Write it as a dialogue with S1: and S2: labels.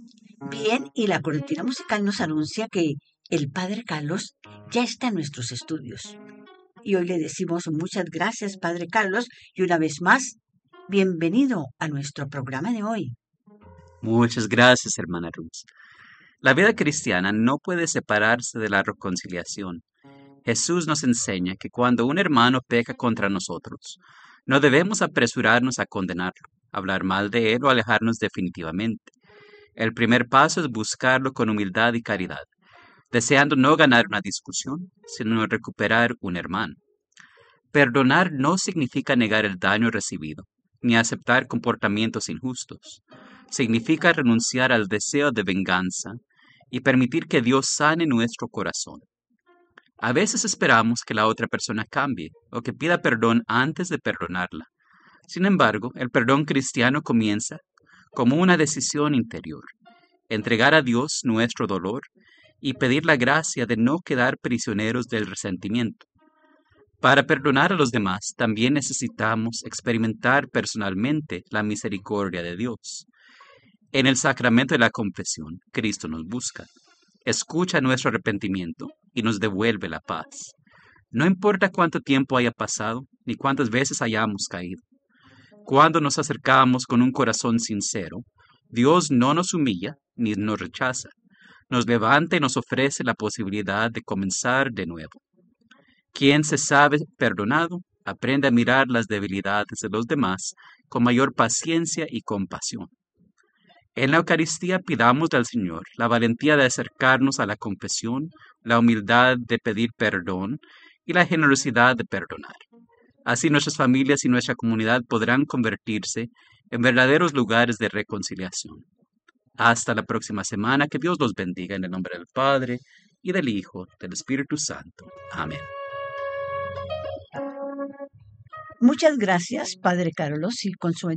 S1: Bien, y la cortina musical nos anuncia que el Padre Carlos ya está en nuestros estudios. Y hoy le decimos muchas gracias, Padre Carlos, y una vez más, bienvenido a nuestro programa de hoy.
S2: Muchas gracias, hermana Ruth. La vida cristiana no puede separarse de la reconciliación. Jesús nos enseña que cuando un hermano peca contra nosotros, no debemos apresurarnos a condenarlo, hablar mal de él o alejarnos definitivamente. El primer paso es buscarlo con humildad y caridad, deseando no ganar una discusión, sino recuperar un hermano. Perdonar no significa negar el daño recibido, ni aceptar comportamientos injustos. Significa renunciar al deseo de venganza y permitir que Dios sane nuestro corazón. A veces esperamos que la otra persona cambie o que pida perdón antes de perdonarla. Sin embargo, el perdón cristiano comienza como una decisión interior: entregar a Dios nuestro dolor y pedir la gracia de no quedar prisioneros del resentimiento. Para perdonar a los demás, también necesitamos experimentar personalmente la misericordia de Dios. En el sacramento de la confesión, Cristo nos busca, escucha nuestro arrepentimiento y nos devuelve la paz. No importa cuánto tiempo haya pasado, ni cuántas veces hayamos caído. Cuando nos acercamos con un corazón sincero, Dios no nos humilla ni nos rechaza. Nos levanta y nos ofrece la posibilidad de comenzar de nuevo. Quien se sabe perdonado, aprende a mirar las debilidades de los demás con mayor paciencia y compasión. En la Eucaristía pidamos al Señor la valentía de acercarnos a la confesión, la humildad de pedir perdón y la generosidad de perdonar. Así nuestras familias y nuestra comunidad podrán convertirse en verdaderos lugares de reconciliación. Hasta la próxima semana, que Dios los bendiga en el nombre del Padre, y del Hijo, del Espíritu Santo. Amén.
S1: Muchas gracias, Padre Carlos, y con su